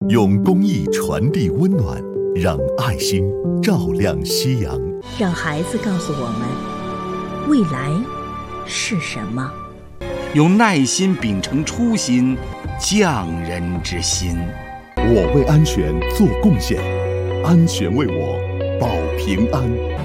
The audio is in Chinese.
用公益传递温暖，让爱心照亮夕阳。 让孩子告诉我们，未来是什么？ 用耐心秉承初心，匠人之心。 我为安全做贡献，安全为我保平安。